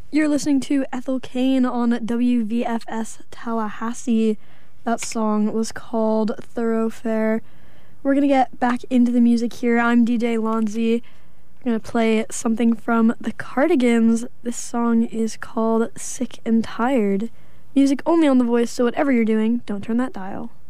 You're listening to Ethel Kane on WVFS Tallahassee. That song was called Thoroughfare. We're going to get back into the music here. I'm DJ Lonzy. I'm going to play something from the Cardigans. This song is called Sick and Tired. Music only on The Voice, so whatever you're doing, don't turn that dial.